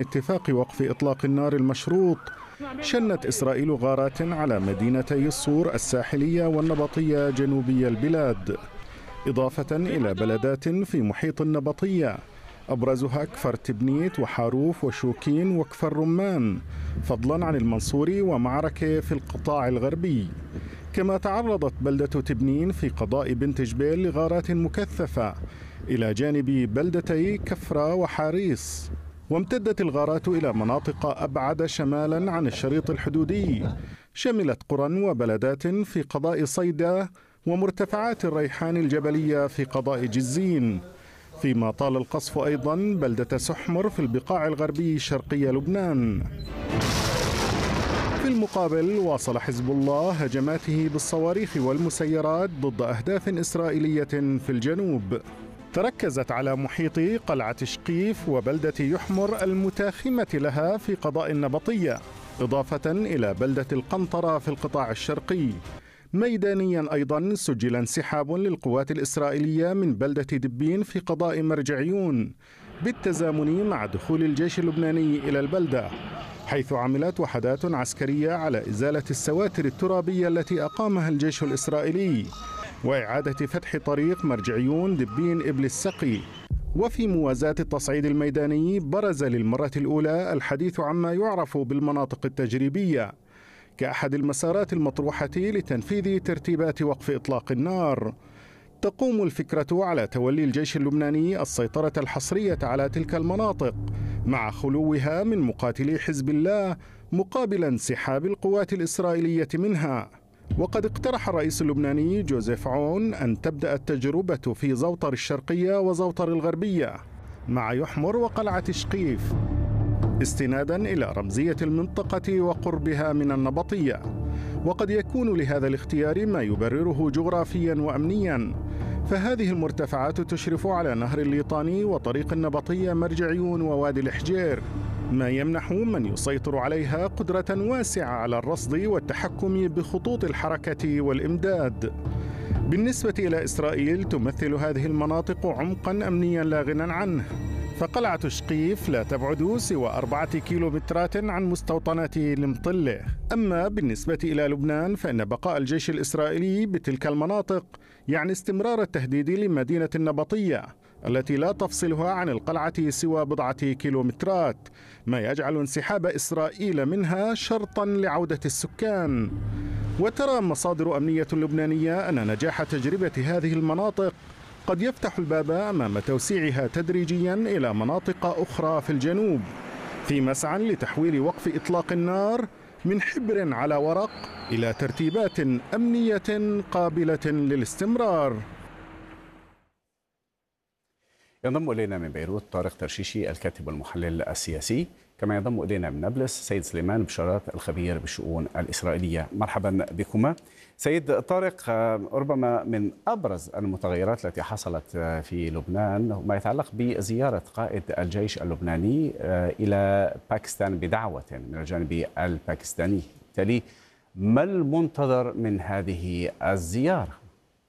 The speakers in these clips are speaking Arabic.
اتفاق وقف إطلاق النار المشروط، شنت إسرائيل غارات على مدينتي الصور الساحلية والنبطية جنوبي البلاد، إضافة إلى بلدات في محيط النبطية أبرزها كفر تبنيت وحاروف وشوكين وكفر رمان، فضلا عن المنصوري ومعركة في القطاع الغربي. كما تعرضت بلدة تبنين في قضاء بنت جبيل لغارات مكثفة إلى جانب بلدتي كفرة وحاريص. وامتدت الغارات إلى مناطق أبعد شمالا عن الشريط الحدودي، شملت قرى وبلدات في قضاء صيدا ومرتفعات الريحان الجبلية في قضاء جزين، فيما طال القصف أيضا بلدة سحمر في البقاع الغربي شرقي لبنان. في المقابل واصل حزب الله هجماته بالصواريخ والمسيرات ضد أهداف إسرائيلية في الجنوب، تركزت على محيط قلعة شقيف وبلدة يحمر المتاخمة لها في قضاء النبطية، إضافة إلى بلدة القنطرة في القطاع الشرقي. ميدانيا أيضا سجل انسحاب للقوات الإسرائيلية من بلدة دبين في قضاء مرجعيون بالتزامن مع دخول الجيش اللبناني إلى البلدة، حيث عملت وحدات عسكرية على إزالة السواتر الترابية التي أقامها الجيش الإسرائيلي وإعادة فتح طريق مرجعيون دبين إبل السقي. وفي موازاة التصعيد الميداني برز للمرة الأولى الحديث عما يعرف بالمناطق التجريبية كأحد المسارات المطروحة لتنفيذ ترتيبات وقف إطلاق النار. تقوم الفكرة على تولي الجيش اللبناني السيطرة الحصرية على تلك المناطق مع خلوها من مقاتلي حزب الله مقابل انسحاب القوات الإسرائيلية منها. وقد اقترح الرئيس اللبناني جوزيف عون أن تبدأ التجربة في زوطر الشرقية وزوطر الغربية مع يحمر وقلعة شقيف، استنادا إلى رمزية المنطقة وقربها من النبطية. وقد يكون لهذا الاختيار ما يبرره جغرافيا وأمنيا، فهذه المرتفعات تشرف على نهر الليطاني وطريق النبطية مرجعيون ووادي الحجير، ما يمنح من يسيطر عليها قدرة واسعة على الرصد والتحكم بخطوط الحركة والإمداد. بالنسبة إلى إسرائيل تمثل هذه المناطق عمقا أمنيا لا غنى عنه، فقلعة شقيف لا تبعد سوى 4 كيلومترات عن مستوطنات المطلة. أما بالنسبة إلى لبنان فإن بقاء الجيش الإسرائيلي بتلك المناطق يعني استمرار التهديد لمدينة النبطية التي لا تفصلها عن القلعة سوى بضعة كيلومترات، ما يجعل انسحاب إسرائيل منها شرطا لعودة السكان. وترى مصادر أمنية لبنانية أن نجاح تجربة هذه المناطق قد يفتح الباب أمام توسيعها تدريجيا إلى مناطق أخرى في الجنوب، في مسعى لتحويل وقف إطلاق النار من حبر على ورق إلى ترتيبات أمنية قابلة للاستمرار. ينضم إلينا من بيروت طارق ترشيشي الكاتب والمحلل السياسي، كما ينضم إلينا من نابلس سيد سليمان بشارات الخبير بالشؤون الإسرائيلية. مرحبا بكما. سيد طارق، ربما من أبرز المتغيرات التي حصلت في لبنان ما يتعلق بزيارة قائد الجيش اللبناني إلى باكستان بدعوة من الجانب الباكستاني، بالتالي ما المنتظر من هذه الزيارة؟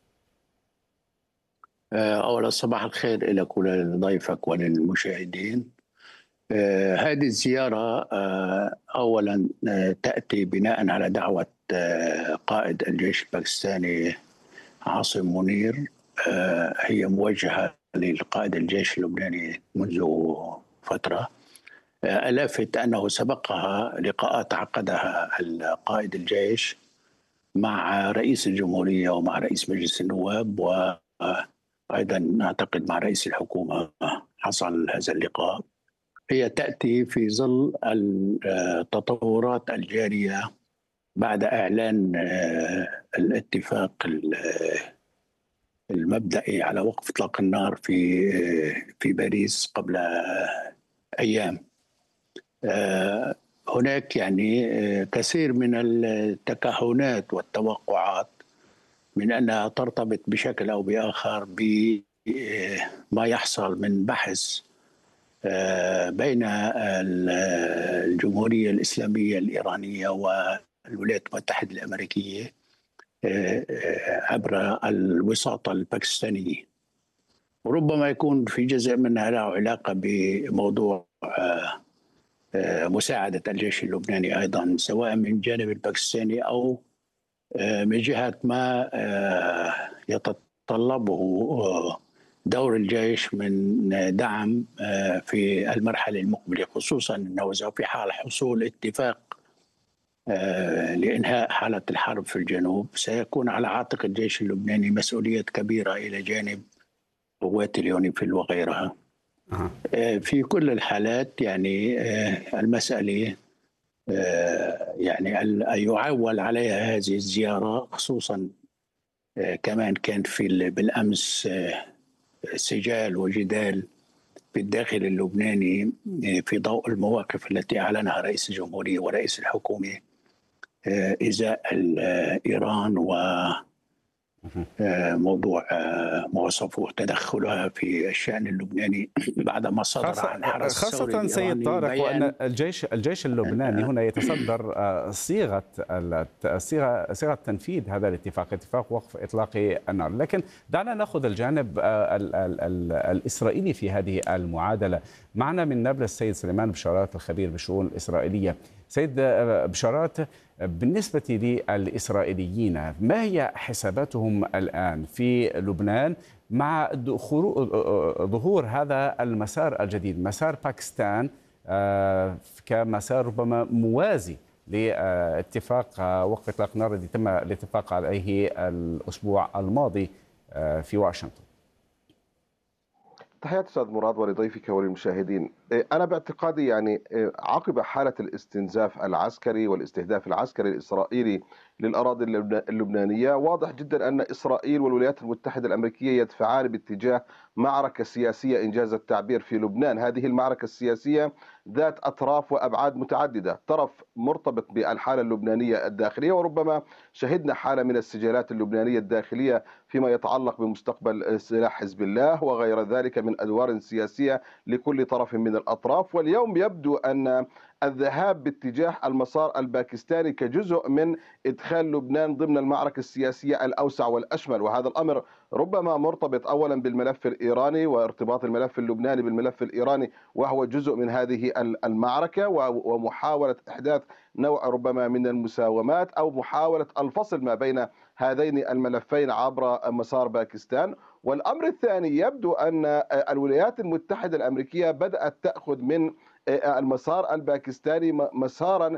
أولا صباح الخير إلى كل ضيفك وللمشاهدين. هذه الزيارة أولا تأتي بناء على دعوة قائد الجيش الباكستاني عاصم منير، هي موجهة للقائد الجيش اللبناني منذ فترة. ألافت أنه سبقها لقاءات عقدها قائد الجيش مع رئيس الجمهورية ومع رئيس مجلس النواب، وأيضا أعتقد مع رئيس الحكومة حصل هذا اللقاء. هي تأتي في ظل التطورات الجارية بعد إعلان الاتفاق المبدئي على وقف إطلاق النار في باريس قبل أيام. هناك يعني كثير من التكهنات والتوقعات من أنها ترتبط بشكل أو بآخر بما يحصل من بحث بين الجمهورية الإسلامية الإيرانية والولايات المتحدة الأمريكية عبر الوساطة الباكستانية، وربما يكون في جزء منها له علاقة بموضوع مساعدة الجيش اللبناني أيضا، سواء من الجانب الباكستاني أو من جهة ما يتطلبه دور الجيش من دعم في المرحلة المقبلة، خصوصا أنه في حال حصول اتفاق لإنهاء حالة الحرب في الجنوب سيكون على عاتق الجيش اللبناني مسؤولية كبيرة إلى جانب قوات اليونيفيل وغيرها. في كل الحالات يعني المسألة يعني أن يعول عليها هذه الزيارة، خصوصا كمان كان في بالأمس سجال وجدال في الداخل اللبناني في ضوء المواقف التي أعلنها رئيس الجمهورية ورئيس الحكومة إزاء إيران وموضوع ما وصفوه تدخلها في الشأن اللبناني بعدما صدر عن حرس الثوري خاصة سيد طارق، وأن الجيش اللبناني هنا يتصدر صيغة تنفيذ هذا الاتفاق، اتفاق وقف إطلاق النار. لكن دعنا نأخذ الجانب الإسرائيلي في هذه المعادلة. معنا من نابلس السيد سليمان بشارات الخبير بالشؤون الإسرائيلية. سيد بشارات، بالنسبة للإسرائيليين ما هي حساباتهم الآن في لبنان مع ظهور هذا المسار الجديد، مسار باكستان كمسار ربما موازي لاتفاق وقف إطلاق النار الذي تم الاتفاق عليه الأسبوع الماضي في واشنطن؟ تحياتي أستاذ مراد ولضيفك وللمشاهدين. أنا باعتقادي يعني عقب حالة الاستنزاف العسكري والاستهداف العسكري الإسرائيلي للأراضي اللبنانية، واضح جدا أن إسرائيل والولايات المتحدة الأمريكية يدفعان باتجاه معركة سياسية إنجاز التعبير في لبنان. هذه المعركة السياسية ذات أطراف وأبعاد متعددة، طرف مرتبط بالحالة اللبنانية الداخلية، وربما شهدنا حالة من السجالات اللبنانية الداخلية فيما يتعلق بمستقبل سلاح حزب الله وغير ذلك من أدوار سياسية لكل طرف من الأطراف. واليوم يبدو أن الذهاب باتجاه المسار الباكستاني كجزء من إدخال لبنان ضمن المعركة السياسية الأوسع والأشمل، وهذا الأمر ربما مرتبط أولا بالملف الإيراني وارتباط الملف اللبناني بالملف الإيراني، وهو جزء من هذه المعركة ومحاولة إحداث نوع ربما من المساومات أو محاولة الفصل ما بين هذين الملفين عبر مسار باكستان. والأمر الثاني يبدو أن الولايات المتحدة الأمريكية بدأت تأخذ من المسار الباكستاني مسارا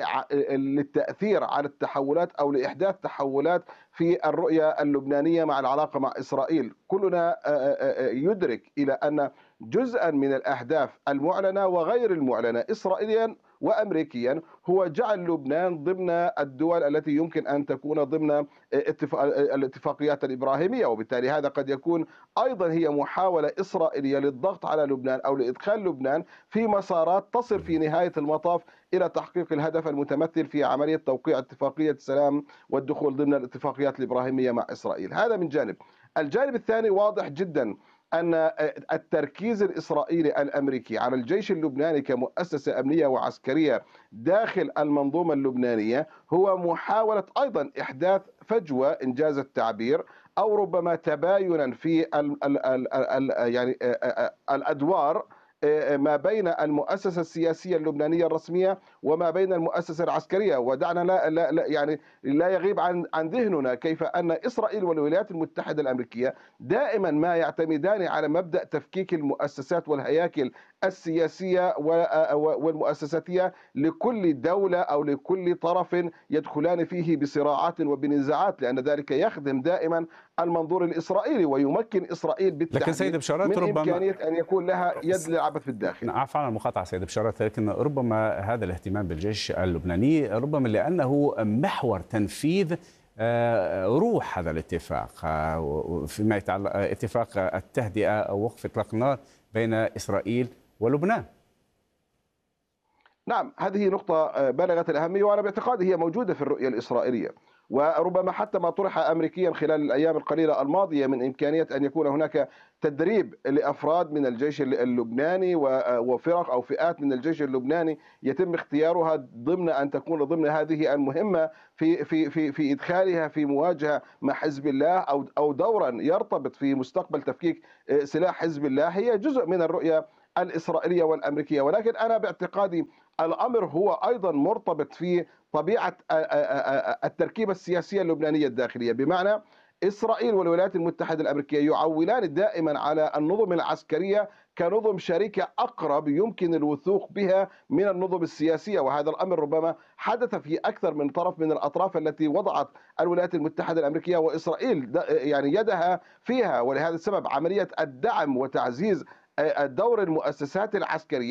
للتأثير على التحولات أو لإحداث تحولات في الرؤية اللبنانية مع العلاقة مع إسرائيل. كلنا يدرك إلى أن جزءا من الأهداف المعلنة وغير المعلنة إسرائيليا وأمريكيا هو جعل لبنان ضمن الدول التي يمكن أن تكون ضمن الاتفاقيات الإبراهيمية، وبالتالي هذا قد يكون أيضا هي محاولة إسرائيلية للضغط على لبنان أو لإدخال لبنان في مسارات تصل في نهاية المطاف إلى تحقيق الهدف المتمثل في عملية توقيع اتفاقية السلام والدخول ضمن الاتفاقيات الإبراهيمية مع إسرائيل. هذا من جانب. الجانب الثاني واضح جدا أن التركيز الإسرائيلي الأمريكي على الجيش اللبناني كمؤسسة أمنية وعسكرية داخل المنظومة اللبنانية هو محاولة أيضا إحداث فجوة إنجاز التعبير أو ربما تباينا في يعني الأدوار ما بين المؤسسة السياسية اللبنانية الرسمية وما بين المؤسسة العسكرية. ودعنا لا يغيب عن ذهننا كيف أن إسرائيل والولايات المتحدة الأمريكية دائما ما يعتمدان على مبدأ تفكيك المؤسسات والهياكل السياسية والمؤسساتية لكل دولة أو لكل طرف يدخلان فيه بصراعات وبنزاعات، لأن ذلك يخدم دائما المنظور الإسرائيلي ويمكن إسرائيل بالتحديد من إمكانية أن يكون لها يد للعبث في الداخل. عفوا عن المقاطعة سيد بشارات، لكن ربما هذا الاهتمام بالجيش اللبناني ربما لأنه محور تنفيذ روح هذا الاتفاق فيما يتعلق اتفاق التهدئة أو وقف إطلاق النار بين إسرائيل ولبنان. نعم، هذه نقطة بالغة الأهمية، وأنا باعتقادي هي موجودة في الرؤية الإسرائيلية، وربما حتى ما طرح أمريكيا خلال الأيام القليلة الماضية من إمكانية أن يكون هناك تدريب لأفراد من الجيش اللبناني وفرق أو فئات من الجيش اللبناني يتم اختيارها ضمن أن تكون ضمن هذه المهمة في إدخالها في مواجهة مع حزب الله أو دورا يرتبط في مستقبل تفكيك سلاح حزب الله. هي جزء من الرؤية الإسرائيلية والأمريكية. ولكن أنا باعتقادي الأمر هو أيضا مرتبط في طبيعة التركيبة السياسية اللبنانية الداخلية، بمعنى إسرائيل والولايات المتحدة الأمريكية يعولان دائما على النظم العسكرية كنظم شريكة أقرب يمكن الوثوق بها من النظم السياسية، وهذا الأمر ربما حدث في أكثر من طرف من الأطراف التي وضعت الولايات المتحدة الأمريكية وإسرائيل يعني يدها فيها. ولهذا السبب عملية الدعم وتعزيز دور المؤسسات العسكرية